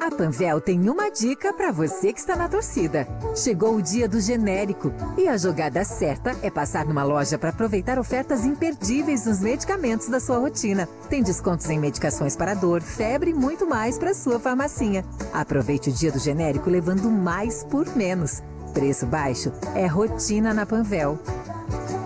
A Panvel tem uma dica para você que está na torcida. Chegou o dia do genérico e a jogada certa é passar numa loja para aproveitar ofertas imperdíveis nos medicamentos da sua rotina. Tem descontos em medicações para dor, febre e muito mais para sua farmacinha. Aproveite o dia do genérico levando mais por menos. Preço baixo é rotina na Panvel.